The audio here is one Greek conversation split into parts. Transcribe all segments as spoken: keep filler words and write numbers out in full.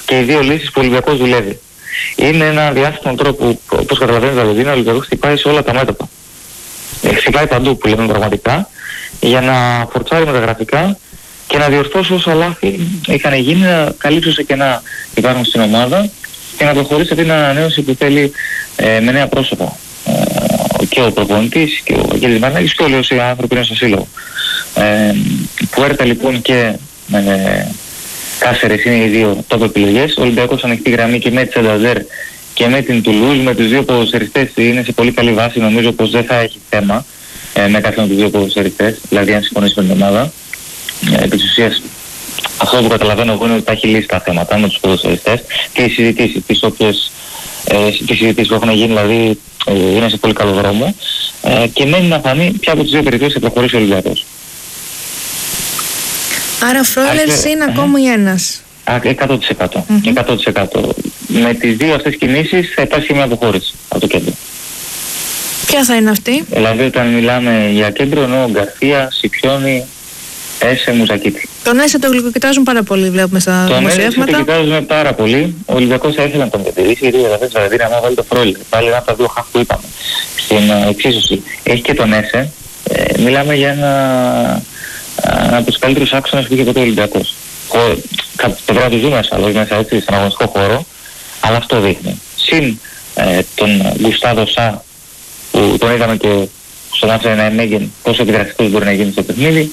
και οι δύο λύσεις που ο Ολυμπιακός δουλεύει. Είναι ένα διάστημα τρόπο που, όπως καταλαβαίνετε, ο Ολυμπιακός χτυπάει σε όλα τα μέτωπα. Χτυπάει παντού που λέμε πραγματικά, για να φορτσάρει μεταγραφικά και να διορθώσει όσα λάθη είχαν γίνει, να καλύψει όσα κενά υπάρχουν στην ομάδα και να προχωρήσει αυτή την ανανέωση που θέλει ε, με νέα πρόσωπα. Ε, και ο προπονητής και ο Αγγέλης Μαρινάκης και όλοι όσοι άνθρωποι είναι στο σύλλογο. Ε, που έρθα λοιπόν και ε, Κάσερες είναι οι δύο top επιλογές. Ο Ολυμπιακός ανοιχτή γραμμή και με τη Σενταζέρ και με την Τουλούζ, με τους δύο ποδοσφαιριστές είναι σε πολύ καλή βάση. Νομίζω πως δεν θα έχει θέμα ε, με κάποιον από τους δύο ποδοσφαιριστές, δηλαδή αν συμφωνήσει με την ομάδα. Ε, επί της ουσίας, αυτό που καταλαβαίνω εγώ είναι ότι θα έχει λύσει τα θέματα με τους ποδοσφαιριστές και οι συζητήσεις, τις όποιες ε, τις συζητήσεις που έχουν γίνει, δηλαδή ε, είναι σε πολύ καλό δρόμο ε, και μένει να φανεί ποια από τις δύο περιπτώσεις θα προχωρήσει ο Ολυμπιακός. Άρα Φρόιλερς είναι ε, ακόμα η ένας. εκατό τοις εκατό. Mm-hmm. εκατό τοις εκατό. Με τις δύο αυτές κινήσεις θα υπάρξει μια αποχώρηση από το κέντρο. Ποια θα είναι αυτή? Δηλαδή όταν μιλάμε για κέντρο εννοώ Γκαρσία, Σιπιόνι, Έσε, Μουζακίτη. Τον Έσε το γλυκοκοιτάζουν πάρα πολύ, βλέπουμε στα δημοσιεύματα. Τον Έσε το κοιτάζουμε πάρα πολύ. Ο Ολυμπιακός θα ήθελε να τον διατηρήσει, γιατί δηλαδή να βάλει το Φρόιλερ. Πάλι ένα από τα δύο χαφ που είπαμε στην uh, εξίσωση. Έχει και τον Έσε. Ε, μιλάμε για ένα uh, από τους καλύτερους άξονες που είχε ποτέ ο Ολυμπιακός. Πρέπει να το ζούμε ασφαλώς μέσα έτσι, στον αγωνιστικό χώρο, αλλά αυτό δείχνει. Συν ε, τον Γκουστάβο Σα, που τον είδαμε και στον άφησε ένα Εμέγεν, πόσο επιδραστικός μπορεί να γίνει στο παιχνίδι.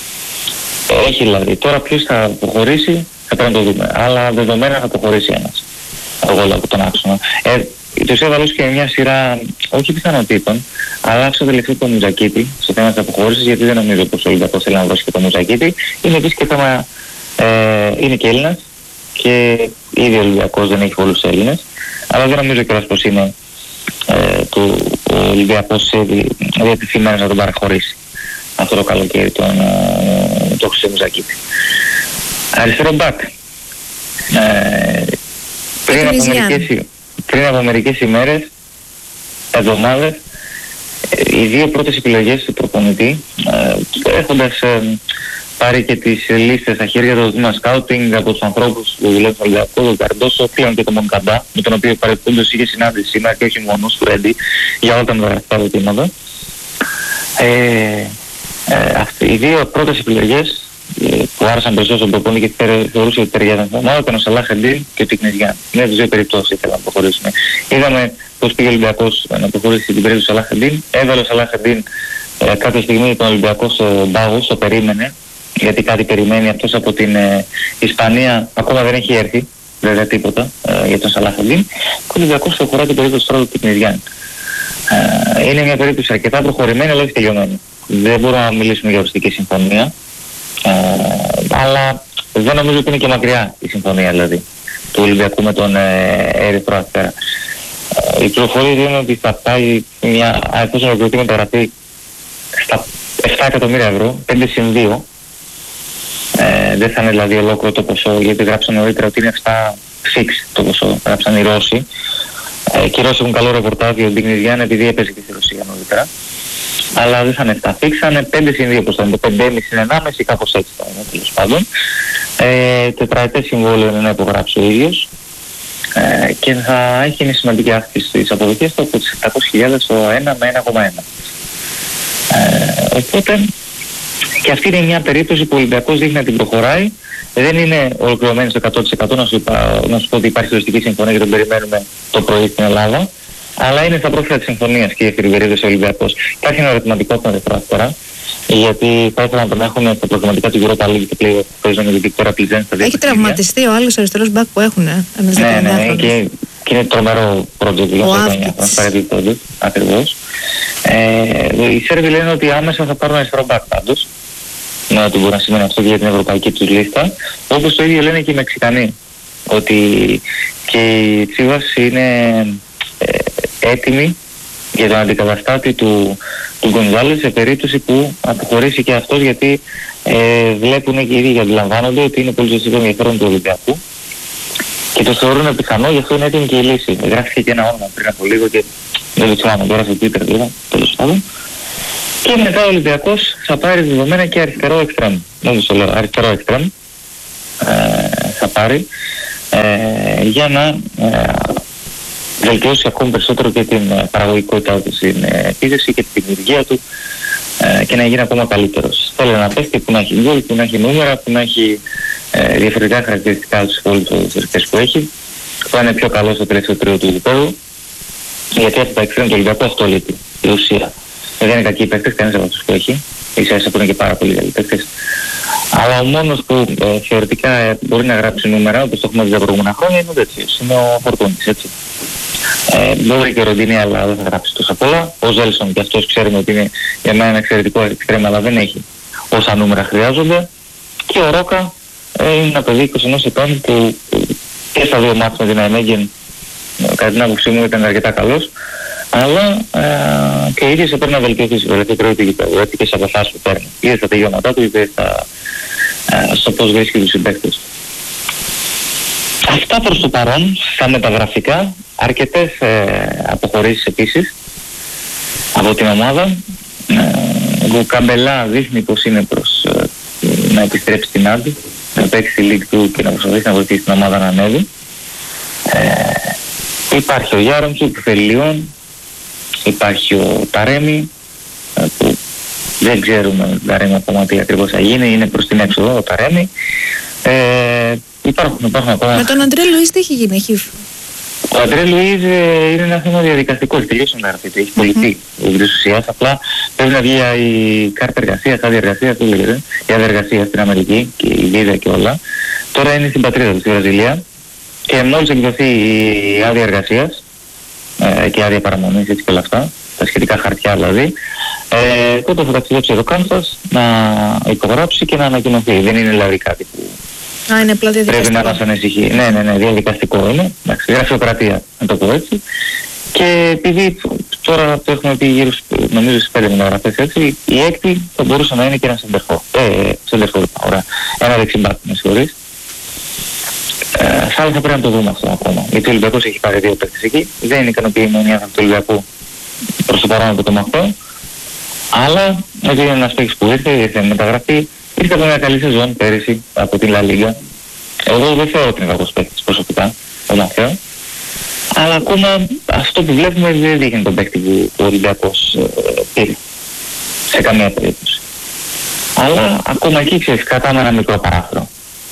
Έχει δηλαδή. Τώρα ποιος θα προχωρήσει, θα πρέπει να το δούμε. Αλλά δεδομένα θα προχωρήσει ένας. Εγώ από τον άξονα. Ε, τους έβαλε και μια σειρά, όχι πιθανότητων, αλλά άφησα τελευταίο τον Μουζακίτη στο θέμα της αποχώρησης, γιατί δεν νομίζω πως ο Ολυμπιακός θέλει να δώσει και τον Μουζακίτη. Είναι επίσης και θέμα. Ε, είναι και Έλληνας και ήδη ο Ολυμπιακός δεν έχει πολλούς Έλληνες, αλλά δεν νομίζω κιόλας πως είναι ε, το, ο Ολυμπιακός διατεθειμένος να τον παραχωρήσει αυτό το καλοκαίρι τον, ε, τον Χρυσό Μουζακίτη. Αριστερό μπακ. Ε, πριν, από μερικές, πριν από μερικές ημέρες, εβδομάδες, ε, οι δύο πρώτες επιλογές του προπονητή, ε, έχοντας ε, πάρει και τις λίστες στα χέρια του τμήμα σκάουτινγκ από τους ανθρώπους που δουλεύουν στο Ολυμπιακό, τον Καρντόσο, πλέον και τον Μονκαντά, με τον οποίο παρεπιπτόντως είχε συνάντηση σήμερα και όχι μόνο του Ρέντι για όλα τα μεταγραφικά ζητήματα. Ε, ε, αυτοί, οι δύο πρώτες επιλογές ε, που άρεσαν περισσότερο στον προπονητή και θεωρούσε ότι ταιριάζαν στην ομάδα ήταν ο Σαλάχ Εντίν και ο Τικνιζιάν. Είναι τις δύο περιπτώσεις ήθελα να προχωρήσουμε. Είδαμε πώς πήγε ο Ολυμπιακός να προχωρήσει την περίπτωση του Σαλάχ Εντίν. Έβαλε ο Σαλάχ Εντίν ε, κάποια στιγμή τον Ολυμπιακό στο Μπάγος, το περίμενε. Γιατί κάτι περιμένει αυτός από την ε, Ισπανία, ακόμα δεν έχει έρθει, βέβαια τίποτα ε, για τον Σαλάχ Εντίν. Και ο Ολυμπιακός προχωρά την περίπτωση τώρα του Τικνιζιάν. Ε, είναι μια περίπτωση αρκετά προχωρημένη, αλλά όχι τελειωμένη. Δεν μπορούμε να μιλήσουμε για οριστική συμφωνία, ε, αλλά δεν νομίζω ότι είναι και μακριά η συμφωνία δηλαδή του Ολυμπιακού με τον ε, Ερυθρό Αστέρα. Ε, οι πληροφορίες είναι ότι θα πάει μια, εφόσον ολοκληρωθεί μεταγραφή, στα επτά εκατομμύρια ευρώ, πέντε συν δύο. Ε, δεν θα είναι δηλαδή ολόκληρο το ποσό, γιατί γράψαν νωρίτερα ότι είναι επτά φίξ το ποσό, γράψαν οι Ρώσοι. Ε, και οι Ρώσοι έχουν καλό ρεπορτάζ για τον Τικνιζιάν επειδή έπαιζε και στη Ρωσία νωρίτερα. Αλλά δεν θα είναι επτά φίξ, θα είναι πέντε συν δύο, όπως θα είναι, πέντε κόμμα πέντε συν ενάμιση, κάπως έτσι θα είναι τέλος πάντων. Ε, τετραετές συμβόλαιο είναι να υπογράψει ο ίδιος ε, και θα έχει μια σημαντική αύξηση στις αποδοχές του από τις επτακόσιες χιλιάδες στο ένα με ένα κόμμα ένα. Ε, οπότε και αυτή είναι μια περίπτωση που ο Ολυμπιακός δείχνει να την προχωράει. Δεν είναι ολοκληρωμένη στο εκατό τοις εκατό, να σου, είπα, να σου πω ότι υπάρχει οριστική συμφωνία και τον περιμένουμε το πρωί στην Ελλάδα. Αλλά είναι στα πρόφυλλα της συμφωνίας και η εφηβερίδα ο Ολυμπιακός. Υπάρχει ένα ερωτηματικό από τον τώρα, γιατί θα ήθελα να τον έχουμε στα προγραμματικά του Europa League και πλέον παίζουν με την Victoria Plzen. Έχει τραυματιστεί ο άλλος αριστερός μπακ που έχουν, ε, ένας ναι, ναι, ναι, και, και είναι τρομερό project για αυτό το project, ακριβώς. Ε, οι Σέρβοι λένε ότι άμεσα θα πάρουν αριστερό μπακ πάντως. Ναι, ότι μπορεί να σημαίνει αυτό για την ευρωπαϊκή τους λίστα. Όπως το ίδιο λένε και οι Μεξικανοί. Ότι και η Τσίβας είναι ε, έτοιμη για τον αντικαταστάτη του, του Γκονζάλες σε περίπτωση που αποχωρήσει και αυτός, γιατί ε, βλέπουν και οι ίδιοι αντιλαμβάνονται ότι είναι πολύ ζωστικό ενδιαφέρον του Ολυμπιακού και το θεωρούν πιθανό, γι' αυτό είναι έτοιμη και η λύση. Γράφηκε και ένα όνομα πριν από λίγο και δεν το ξέρω τώρα στο Twitter λίγο, τέλος πάντων. Και μετά ο Ολυμπιακός θα πάρει δεδομένα και αριστερό εξτρέμ. Νομίζω το λέω, αριστερό εξτρέμ ε, θα πάρει. ε, για να ε, βελτιώσει ακόμη περισσότερο και την ε, παραγωγικότητά του στην επίθεση και την δημιουργία του ε, και να γίνει ακόμα καλύτερος. Θέλω να παίχτη που να έχει γκολ, που να έχει νούμερα, που να έχει ε, διαφορετικά χαρακτηριστικά στους υπόλοιπους παίκτες που έχει, που είναι πιο καλό στο τελευταίο τρίο του γηπέδου, γιατί από τα εξτρέμ του Ολυμπιακού αυτό λείπει, η ουσία. Δεν είναι κακοί παίκτες, κανείς από αυτούς που έχει, ίσα ίσα που είναι και πάρα πολύ καλοί παίκτες. Αλλά ο μόνος που ε, θεωρητικά ε, μπορεί να γράψει νούμερα, όπως το έχουμε δει τα προηγούμενα χρόνια, είναι ο τέτοιος, είναι ο Φορτούνης, έτσι. Ε, μπορεί και ο Ροντίνη, αλλά δεν θα γράψει τόσα πολλά. Ο Ζέλσον και αυτός ξέρουμε ότι είναι για μένα ένα εξαιρετικό εξτρέμ, αλλά δεν έχει όσα νούμερα χρειάζονται. Και ο Ρόκα ε, είναι ένα παιδί είκοσι ενός ετών που και στα δύο μάτς με την Αϊμέγεν, κατά την άποψή μου, ήταν αρκετά καλός. Αλλά ε, και ίδιος έπρεπε να βελτιωθεί στο τελευταίο τρίτο του γηπέδου, έτσι και σε αποφάσεις που παίρνει. Είτε στα τελειώματά του, είτε στα, ε, στο πώς βρίσκει τους συμπαίκτες. Αυτά προς το παρόν, στα μεταγραφικά, αρκετές ε, αποχωρήσεις επίσης από την ομάδα. Ε, ο Καμπελά δείχνει πως είναι προς ε, να επιστρέψει στην Άντι, να παίξει τη League του και να προσπαθήσει να βοηθήσει την ομάδα να ανέβει. Ε, υπάρχει ο Γιάρομτσου που θέλει Λιόν, υπάρχει ο Ταρέμι ε, που δεν ξέρουμε ο Ταρέμι ακόμα τι ακριβώς θα γίνει, είναι προς την έξοδο ο Ταρέμι. Ε, υπάρχουν, υπάρχουν ακόμα. Με τον Αντρέ Λουίς τι έχει γίνει, έχει... Ο Αντρέ Λουίς ε, είναι ένα θέμα διαδικαστικό, έχει τελειώσει να γραφτεί, έχει πολιτεί mm-hmm. της ουσίας, απλά πρέπει να βγει η κάρτα εργασίας, άδεια εργασίας, τι λέγεται, η άδεια εργασίας στην Αμερική και η βίζα και όλα. Τώρα είναι στην πατρίδα του, στη Βραζιλία, και μόλις εκδοθεί η άδεια εργασίας ε, και άδεια παραμονής, έτσι και όλα αυτά, τα σχετικά χαρτιά δηλαδή, ε, τότε θα ταξιδέψει εδώ Κάνσας να υπογράψει και να ανακοινωθεί. Δεν είναι δηλαδή κάτι που Α, είναι απλά πρέπει να μας ανησυχεί. Ναι, ναι, ναι, διαδικαστικό είναι. Εντάξει, γραφειοκρατία, να το πω έτσι. Και επειδή τώρα το έχουμε πει γύρω νομίζω στις πέντε μεταγραφές έτσι, η έκτη θα μπορούσε να είναι και ένα σεντερφόρ. Ε, σεντερφόρ, ωραία. Ένα δεξιμπάκ, με συγχωρείς. Ε, θα πρέπει να το δούμε αυτό ακόμα. Γιατί ο Ολυμπιακός έχει πάρει δύο παίκτες εκεί. Δεν είναι ικανοποιημένοι οι άνθρωποι του Ολυμπιακού προς το παρόν από το μαχτό. Αλλά γιατί είναι ένας παίκτης που ήρθε, ήρθε με μεταγραφή, ήρθε από μια καλή σεζόν πέρυσι από την Λα Λίγκα. Εγώ δεν θεωρώ ότι είναι κακός παίκτης προσωπικά, τον Μαθαίο. Αλλά ακόμα αυτό που βλέπουμε δεν δείχνει τον παίκτη που ο Ολυμπιακός ε, πήρε. Σε καμία περίπτωση. Αλλά ακόμα εκεί ξέρεις, κρατάμε ένα μικρό παράθυρο.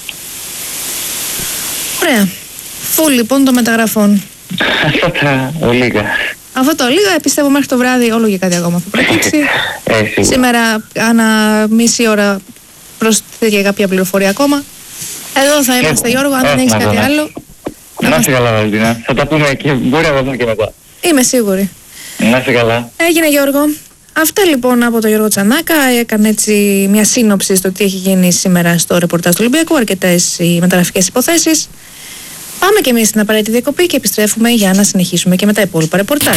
Ωραία. Φουλ λοιπόν των μεταγραφών. Αυτά τα ολίγα. Αυτό το λίγα, πιστεύω μέχρι το βράδυ όλο και κάτι ακόμα θα προκύψει. ε, Σήμερα ανά μισή ώρα προσθέτει και κάποια πληροφορία ακόμα. Εδώ θα είμαστε, Γιώργο, αν δεν έχεις κάτι άλλο. Να είσαι καλά, Βαλτίνα. Θα τα πούμε και μπορεί να τα πούμε και μετά. Είμαι σίγουρη. Να είσαι καλά. Έγινε, Γιώργο. Αυτά λοιπόν από τον Γιώργο Τσανάκα. Έκανε έτσι μια σύνοψη στο τι έχει γίνει σήμερα στο ρεπορτάζ του Ολυμπιακού. Αρκετές οι μεταγραφικές υποθέσεις. Πάμε και εμείς στην απαραίτητη διακοπή και επιστρέφουμε για να συνεχίσουμε και με τα υπόλοιπα ρεπορτάζ.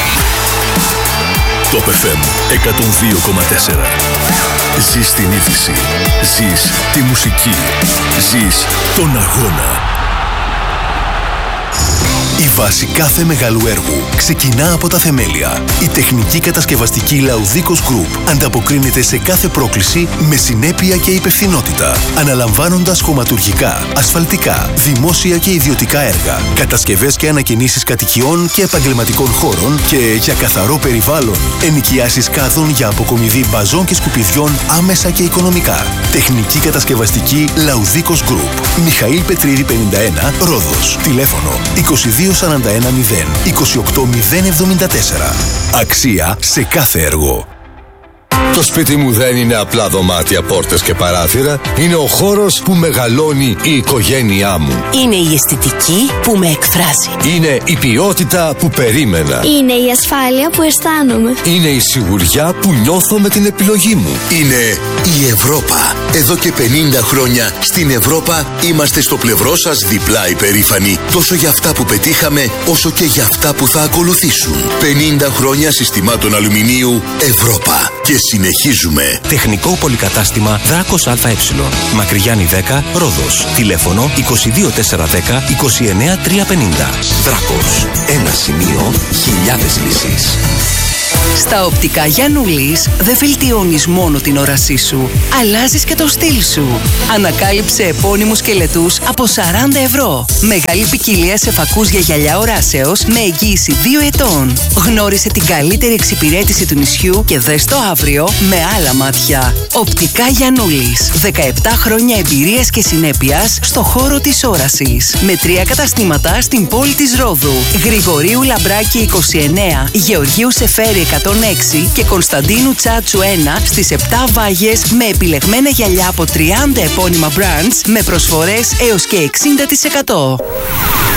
Top εφ εμ εκατόν δύο κόμμα τέσσερα. Ζεις την είδηση. Ζεις τη μουσική. Ζεις τον αγώνα. Η βάση κάθε μεγάλου έργου ξεκινά από τα θεμέλια. Η τεχνική κατασκευαστική Laudicos Group ανταποκρίνεται σε κάθε πρόκληση με συνέπεια και υπευθυνότητα, αναλαμβάνοντας χωματουργικά, ασφαλτικά, δημόσια και ιδιωτικά έργα, κατασκευές και ανακαινήσεις κατοικιών και επαγγελματικών χώρων και για καθαρό περιβάλλον, ενοικιάσεις κάδων για αποκομιδή μπαζών και σκουπιδιών άμεσα και οικονομικά. Τεχνική κατασκευαστική Laudicos Group. Μιχαήλ Πετρίδη πενήντα ένα, Ρόδος. Τηλέφωνο είκοσι δύο σαράντα ένα μηδέν είκοσι οκτώ μηδέν εβδομήντα τέσσερα. Αξία σε κάθε έργο. Το σπίτι μου δεν είναι απλά δωμάτια, πόρτες και παράθυρα. Είναι ο χώρος που μεγαλώνει η οικογένειά μου. Είναι η αισθητική που με εκφράζει. Είναι η ποιότητα που περίμενα. Είναι η ασφάλεια που αισθάνομαι. Είναι η σιγουριά που νιώθω με την επιλογή μου. Είναι η Ευρώπα. Εδώ και πενήντα χρόνια στην Ευρώπα είμαστε στο πλευρό σας διπλά υπερήφανοι. Τόσο για αυτά που πετύχαμε, όσο και για αυτά που θα ακολουθήσουν. πενήντα χρόνια συστημάτων αλουμινίου Ευρώπα. Και συνεχίζουμε. Τεχνικό πολυκατάστημα Δράκος ΑΕ. Μακρυγιάννη δέκα, Ρόδος. Τηλέφωνο είκοσι δύο τετρακόσια δέκα είκοσι εννέα τριακόσια πενήντα. Δράκος. Ένα σημείο, χιλιάδες λύσεις. Στα οπτικά Γιαννούλης δεν βελτιώνεις μόνο την όρασή σου, αλλάζεις και το στυλ σου. Ανακάλυψε επώνυμους και λετούς από σαράντα ευρώ. Μεγάλη ποικιλία σε φακούς για γυαλιά οράσεως με εγγύηση δύο ετών. Γνώρισε την καλύτερη εξυπηρέτηση του νησιού και δες το αύριο με άλλα μάτια. Οπτικά Γιαννούλης. δεκαεπτά χρόνια εμπειρίας και συνέπειας στο χώρο της όρασης. Με τρία καταστήματα στην πόλη της Ρόδου. Γρηγορίου Λαμπράκη είκοσι εννέα, Γεωργίου Σεφέρη εκατόν έξι και Κωνσταντίνου Τσάτσου ένα στις επτά Βάγες με επιλεγμένα γυαλιά από τριάντα επώνυμα brands με προσφορές έως και εξήντα τοις εκατό.